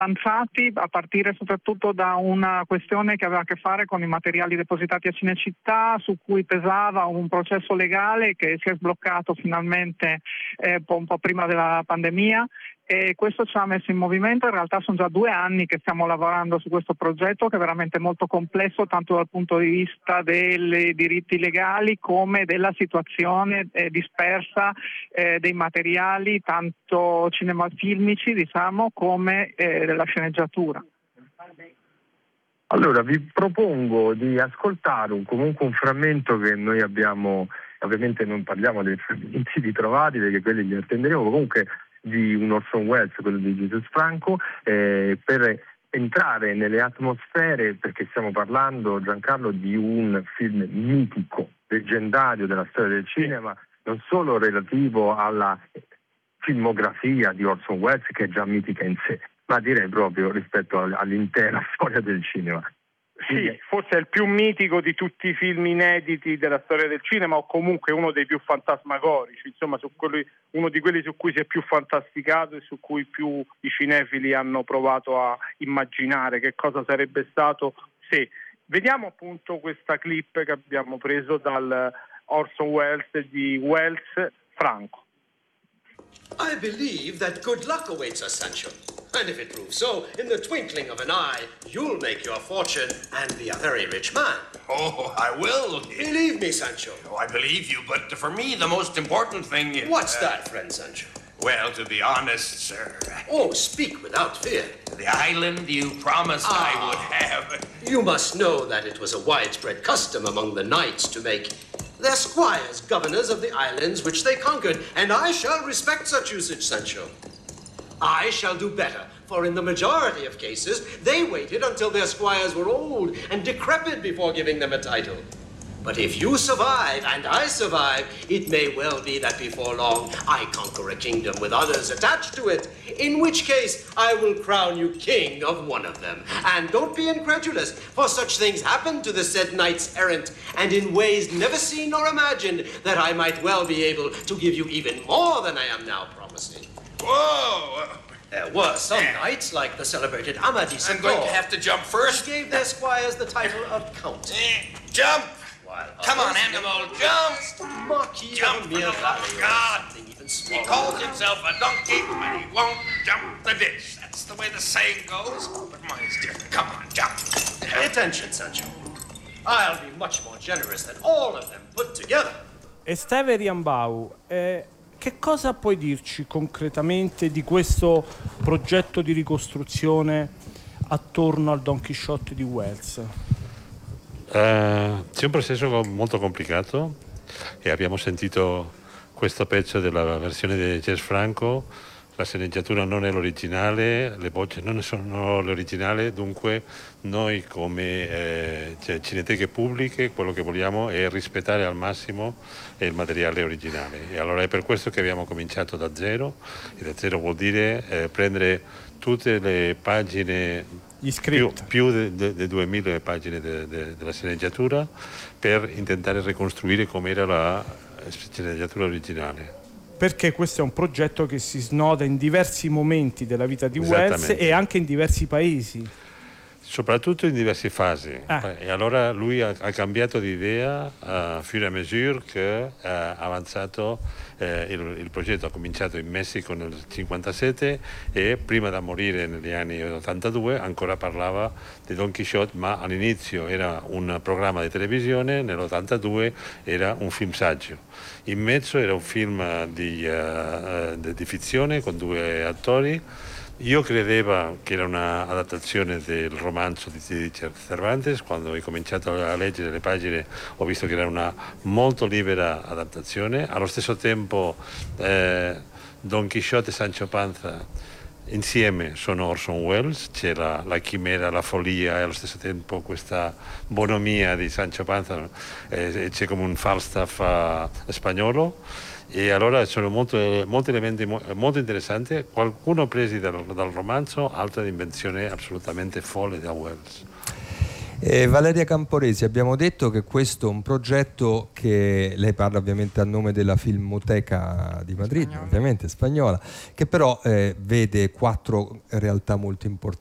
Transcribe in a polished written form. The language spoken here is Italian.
avanzati, a partire soprattutto da una questione che aveva a che fare con i materiali depositati a Cinecittà, su cui pesava un processo legale che si è sbloccato finalmente un po' prima della pandemia, e questo ci ha messo in movimento. In realtà sono già 2 anni che stiamo lavorando su questo progetto, che è veramente molto complesso, tanto dal punto di vista dei diritti legali come della situazione dispersa dei materiali, tanto cinemafilmici, diciamo, come della sceneggiatura. Allora vi propongo di ascoltare comunque un frammento che noi abbiamo, ovviamente non parliamo dei frammenti ritrovati perché quelli li attenderemo, comunque di un Orson Welles, quello di Jesus Franco, per entrare nelle atmosfere, perché stiamo parlando, Giancarlo, di un film mitico, leggendario della storia del cinema, non solo relativo alla filmografia di Orson Welles, che è già mitica in sé, ma direi proprio rispetto all'intera storia del cinema. Sì, forse è il più mitico di tutti i film inediti della storia del cinema, o comunque uno dei più fantasmagorici, insomma uno di quelli su cui si è più fantasticato e su cui più i cinefili hanno provato a immaginare che cosa sarebbe stato se. Vediamo appunto questa clip che abbiamo preso dal Orson Welles di Welles Franco. I believe that good luck awaits us, Sancho. And if it proves so, in the twinkling of an eye, you'll make your fortune and be a very rich man. Oh, I will. Believe me, Sancho. Oh, I believe you, but for me, the most important thing is... What's that, friend Sancho? Well, to be honest, sir... Oh, speak without fear. The island you promised I would have... You must know that it was a widespread custom among the knights to make their squires governors of the islands which they conquered, and I shall respect such usage, Sancho. I shall do better, for in the majority of cases, they waited until their squires were old and decrepit before giving them a title. But if you survive, and I survive, it may well be that before long I conquer a kingdom with others attached to it, in which case I will crown you king of one of them. And don't be incredulous, for such things happen to the said knights errant, and in ways never seen nor imagined, that I might well be able to give you even more than I am now promising. Whoa! There were some knights, like the celebrated Amadis I'm of going Gaul, to have to jump first. who gave their squires the title of count. Jump! While Come on, others animal, gave jump! Marquis Jump, of a mere for the love of valley, or God. something even He smaller. calls himself a donkey, but he won't jump the ditch. That's the way the saying goes, but mine's different. Come on, jump. Pay attention, Sancho. I'll be much more generous than all of them put together. Esteve Riambau, che cosa puoi dirci concretamente di questo progetto di ricostruzione attorno al Don Chisciotte di Wells? C'è un processo molto complicato e abbiamo sentito questo pezzo della versione di Jess Franco. La sceneggiatura non è l'originale, le voci non sono l'originale, dunque noi come Cineteche Pubbliche quello che vogliamo è rispettare al massimo il materiale originale, e allora è per questo che abbiamo cominciato da zero, e da zero vuol dire prendere tutte le pagine, più di 2000 pagine della sceneggiatura, per intentare ricostruire com'era la sceneggiatura originale. Perché questo è un progetto che si snoda in diversi momenti della vita di Wells e anche in diversi paesi. Soprattutto in diverse fasi. E allora lui ha cambiato di idea a fur et à mesure che ha avanzato il progetto. Ha cominciato in Messico nel 1957 e prima di morire negli anni 82 ancora parlava di Don Quixote, ma all'inizio era un programma di televisione, nell'82 era un film saggio. In mezzo era un film di fizione con 2 attori. Io credevo che era un'adattazione del romanzo di Cervantes. Quando ho cominciato a leggere le pagine ho visto che era una molto libera adattazione. Allo stesso tempo Don Chisciotte e Sancho Panza insieme sono Orson Welles, c'è la chimera, la follia e allo stesso tempo questa bonomia di Sancho Panza, c'è come un Falstaff spagnolo. E allora sono molti elementi molto interessanti, qualcuno presi dal romanzo, altre di invenzione assolutamente folle da Wells. Valeria Camporesi, abbiamo detto che questo è un progetto che lei parla ovviamente a nome della Filmoteca di Madrid, ovviamente spagnola, che però vede 4 realtà molto importanti.